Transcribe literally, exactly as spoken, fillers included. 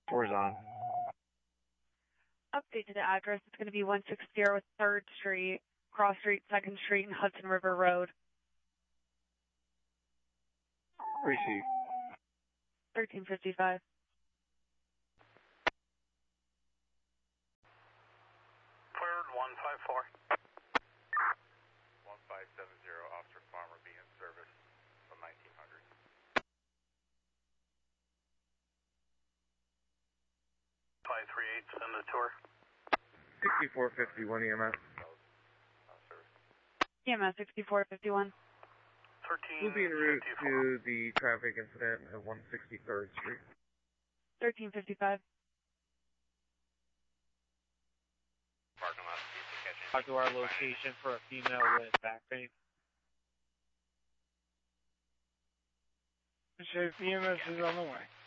Four's on. Update to the address. It's going to be one sixty third Street, Cross Street, second Street, and Hudson River Road. Receive. thirteen fifty-five. Cleared one five four. one five seven zero, Officer Farmer be in service from nineteen hundred. five three eight, send a tour. sixty-four fifty-one E M S. E M S sixty-four fifty-one. thirteen We'll be en route fifty-four. to the traffic incident at one sixty-third Street. thirteen fifty-five. Parking lot, see if we catch anything. Talk to our location for a female with back pain. Sheriff, E M S is on the way.